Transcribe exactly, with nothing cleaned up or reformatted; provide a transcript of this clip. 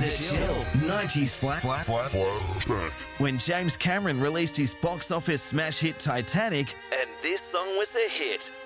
The Chill nineties flat, flat, flat, flat. When James Cameron released his box office smash hit Titanic, and this song was a hit.